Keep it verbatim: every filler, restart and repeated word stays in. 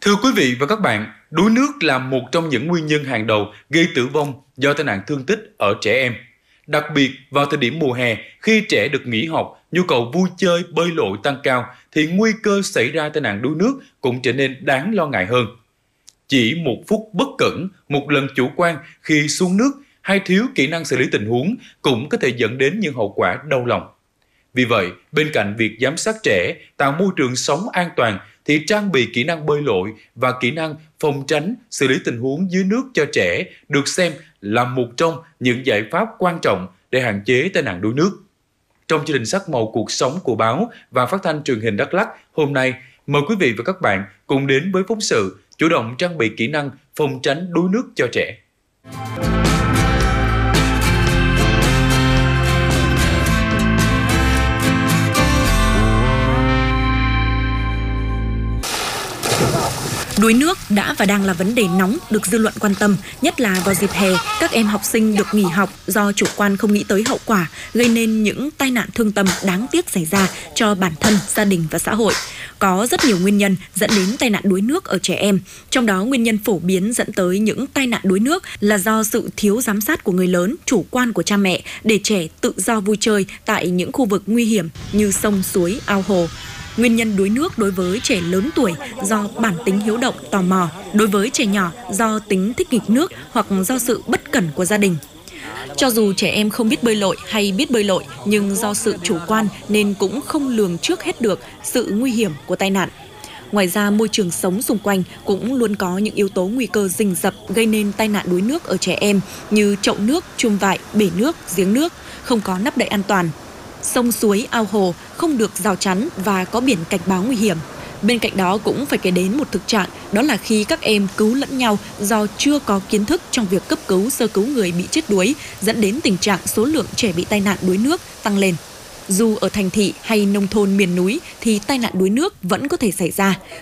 Thưa quý vị và các bạn, đuối nước là một trong những nguyên nhân hàng đầu gây tử vong do tai nạn thương tích ở trẻ em. Đặc biệt vào thời điểm mùa hè, khi trẻ được nghỉ học, nhu cầu vui chơi, bơi lội tăng cao, thì nguy cơ xảy ra tai nạn đuối nước cũng trở nên đáng lo ngại hơn. Chỉ một phút bất cẩn, một lần chủ quan khi xuống nước hay thiếu kỹ năng xử lý tình huống cũng có thể dẫn đến những hậu quả đau lòng. Vì vậy, bên cạnh việc giám sát trẻ, tạo môi trường sống an toàn, thì trang bị kỹ năng bơi lội và kỹ năng phòng tránh, xử lý tình huống dưới nước cho trẻ được xem là một trong những giải pháp quan trọng để hạn chế tai nạn đuối nước. Trong chương trình Sắc màu cuộc sống của báo và phát thanh truyền hình Đắk Lắk hôm nay, mời quý vị và các bạn cùng đến với phóng sự chủ động trang bị kỹ năng phòng tránh đuối nước cho trẻ. Đuối nước đã và đang là vấn đề nóng được dư luận quan tâm, nhất là vào dịp hè, các em học sinh được nghỉ học do chủ quan không nghĩ tới hậu quả, gây nên những tai nạn thương tâm đáng tiếc xảy ra cho bản thân, gia đình và xã hội. Có rất nhiều nguyên nhân dẫn đến tai nạn đuối nước ở trẻ em, trong đó nguyên nhân phổ biến dẫn tới những tai nạn đuối nước là do sự thiếu giám sát của người lớn, chủ quan của cha mẹ để trẻ tự do vui chơi tại những khu vực nguy hiểm như sông, suối, ao hồ. Nguyên nhân đuối nước đối với trẻ lớn tuổi do bản tính hiếu động, tò mò, đối với trẻ nhỏ do tính thích nghịch nước hoặc do sự bất cẩn của gia đình. Cho dù trẻ em không biết bơi lội hay biết bơi lội, nhưng do sự chủ quan nên cũng không lường trước hết được sự nguy hiểm của tai nạn. Ngoài ra, môi trường sống xung quanh cũng luôn có những yếu tố nguy cơ rình rập gây nên tai nạn đuối nước ở trẻ em như chậu nước, chum vại, bể nước, giếng nước, không có nắp đậy an toàn. Sông suối, ao hồ không được rào chắn và có biển cảnh báo nguy hiểm. Bên cạnh đó cũng phải kể đến một thực trạng, đó là khi các em cứu lẫn nhau do chưa có kiến thức trong việc cấp cứu, sơ cứu người bị chết đuối, dẫn đến tình trạng số lượng trẻ bị tai nạn đuối nước tăng lên. Dù ở thành thị hay nông thôn miền núi thì tai nạn đuối nước vẫn có thể xảy ra.